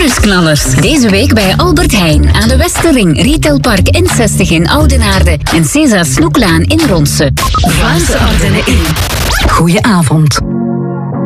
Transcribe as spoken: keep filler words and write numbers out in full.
Bonusknallers. Deze week bij Albert Heijn aan de Westerring, Retailpark N zestig in Oudenaarde en César Snoeklaan in Ronse. Vlaamse Ardennen in. Goedenavond.